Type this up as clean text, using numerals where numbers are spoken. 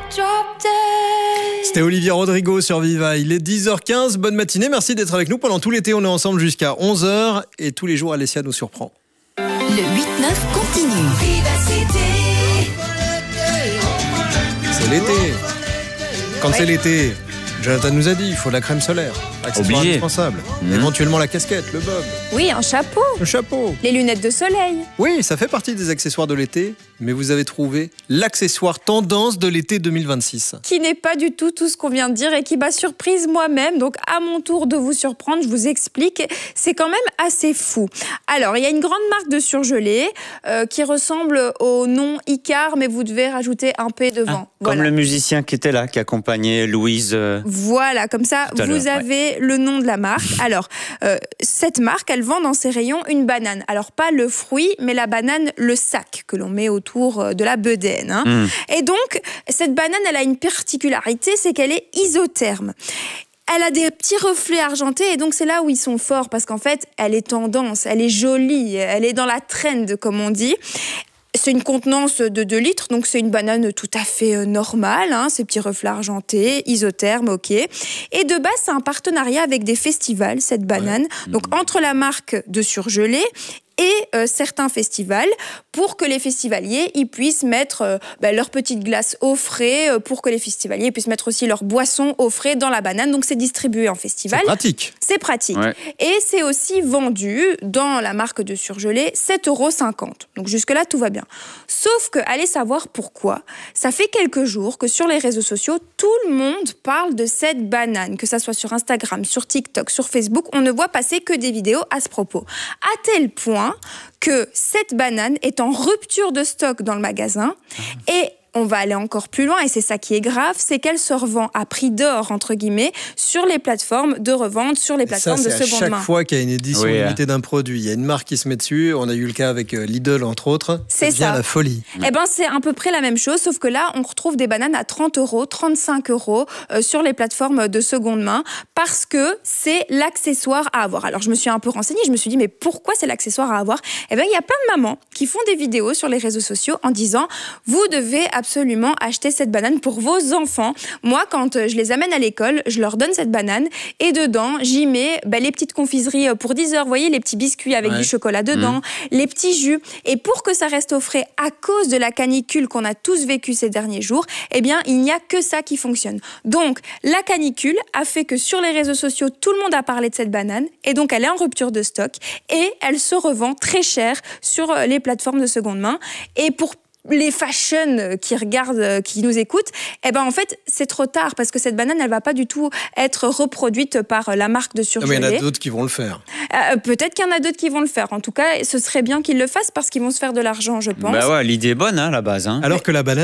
C'était Olivia Rodrigo sur Viva. Il est 10h15. Bonne matinée. Merci d'être avec nous. Pendant tout l'été, on est ensemble jusqu'à 11h. Et tous les jours, Alessia nous surprend. Le 8-9 continue. C'est l'été. Quand c'est l'été, Jonathan nous a dit, il faut de la crème solaire. Accessoire indispensable. Éventuellement la casquette, le bob. Oui, un chapeau. Le chapeau. Les lunettes de soleil. Oui, ça fait partie des accessoires de l'été, mais vous avez trouvé l'accessoire tendance de l'été 2026. Qui n'est pas du tout ce qu'on vient de dire et qui m'a surprise moi-même. Donc, à mon tour de vous surprendre, je vous explique. C'est quand même assez fou. Alors, il y a une grande marque de surgelés qui ressemble au nom Icar, mais vous devez rajouter un P devant. Comme le musicien qui était là, qui accompagnait Louise. Voilà, comme ça, vous avez le nom de la marque. Alors, cette marque, elle vend dans ses rayons une banane. Alors, pas le fruit, mais la banane, le sac que l'on met autour de la bedaine. Et donc, cette banane, elle a une particularité, c'est qu'elle est isotherme. Elle a des petits reflets argentés et donc c'est là où ils sont forts parce qu'en fait, elle est tendance, elle est jolie, elle est dans la trend, comme on dit. C'est une contenance de 2 litres, donc c'est une banane tout à fait normale, ces petits reflets argentés, isotherme, ok. Et de base, c'est un partenariat avec des festivals, cette banane. Donc entre la marque de surgelés et certains festivals, pour que les festivaliers ils puissent mettre leurs petites glaces au frais, pour que les festivaliers puissent mettre aussi leurs boissons au frais dans la banane. Donc c'est distribué en festival. C'est pratique. C'est pratique. Ouais. Et c'est aussi vendu dans la marque de surgelés 7,50 €. Donc jusque-là, tout va bien. Sauf que, allez savoir pourquoi, ça fait quelques jours que sur les réseaux sociaux, tout le monde parle de cette banane, que ça soit sur Instagram, sur TikTok, sur Facebook, on ne voit passer que des vidéos à ce propos. À tel point que cette banane est en rupture de stock dans le magasin et on va aller encore plus loin et c'est ça qui est grave, c'est qu'elle se revend à prix d'or, entre guillemets, sur les plateformes de revente, sur les plateformes de seconde main. C'est à chaque fois qu'il y a une édition limitée d'un produit, il y a une marque qui se met dessus, on a eu le cas avec Lidl entre autres, c'est bien la folie. Eh ben, c'est à peu près la même chose, sauf que là, on retrouve des bananes à 30 €, 35 € sur les plateformes de seconde main, parce que c'est l'accessoire à avoir. Alors, je me suis un peu renseignée, je me suis dit, mais pourquoi c'est l'accessoire à avoir ? Eh bien, il y a plein de mamans qui font des vidéos sur les réseaux sociaux en disant, vous devez absolument acheter cette banane pour vos enfants. Moi, quand je les amène à l'école, je leur donne cette banane et dedans, j'y mets les petites confiseries pour 10 heures. Vous voyez, les petits biscuits avec du chocolat dedans, les petits jus. Et pour que ça reste au frais à cause de la canicule qu'on a tous vécue ces derniers jours, eh bien, il n'y a que ça qui fonctionne. Donc, la canicule a fait que sur les réseaux sociaux, tout le monde a parlé de cette banane et donc elle est en rupture de stock et elle se revend très cher sur les plateformes de seconde main. Et pour les fashion qui regardent, qui nous écoutent, eh ben en fait c'est trop tard parce que cette banane elle va pas du tout être reproduite par la marque de surgelés. Mais il y en a d'autres qui vont le faire. Peut-être qu'il y en a d'autres qui vont le faire. En tout cas, ce serait bien qu'ils le fassent parce qu'ils vont se faire de l'argent, je pense. Bah ouais, l'idée est bonne à la base. Alors que la banane